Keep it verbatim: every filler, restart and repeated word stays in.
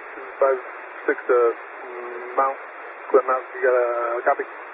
five six to Mount, Glen Mount, you got a copy?